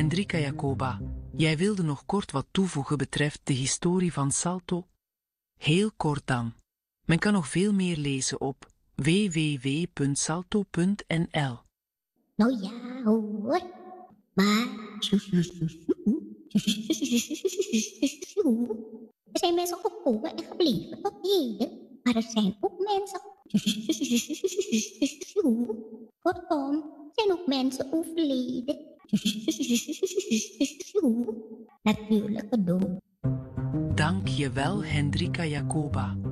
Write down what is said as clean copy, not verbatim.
Hendrika Jacoba, jij wilde nog kort wat toevoegen betreft de historie van Salto? Heel kort dan. Men kan nog veel meer lezen op www.salto.nl. Nou ja hoor, maar... Er zijn mensen gekomen en gebleven tot heden, maar er zijn ook mensen... Kortom, er zijn ook mensen overleden. Natuurlijke dood. Dank je wel, Hendrika Jacoba.